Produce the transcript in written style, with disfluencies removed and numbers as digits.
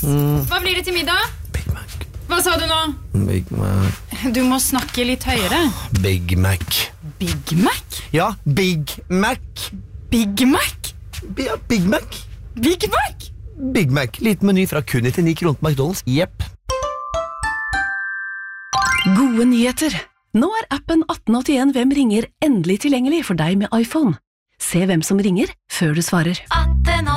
Hva blir det til middag? Big Mac. Hva sa du nå? Big Mac. Du må snakke litt høyere. Big Mac. Big Mac? Ja, Big Mac. Big Mac? Ja, Big Mac. Big Mac? Big Mac. Liten meny fra kun 99 kroner på McDonald's. Jepp. Gode nyheter! Nå er appen 1881 Hvem ringer endelig tilgjengelig for deg med iPhone. Se hvem som ringer før du svarer.